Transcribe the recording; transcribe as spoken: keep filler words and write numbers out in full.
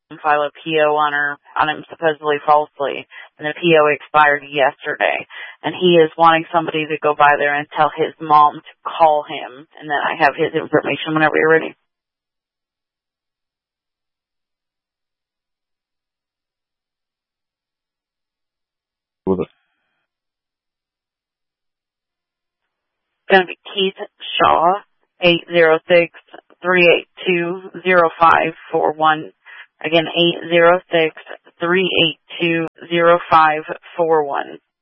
file a P O on her, on him supposedly falsely, and the P O expired yesterday. And he is wanting somebody to go by there and tell his mom to call him, and then I have his information whenever you're ready. With it. It's going to be Keith Shaw, eight zero six, three eight two, zero five four one. Again, eight zero six, three eight two, zero five four one.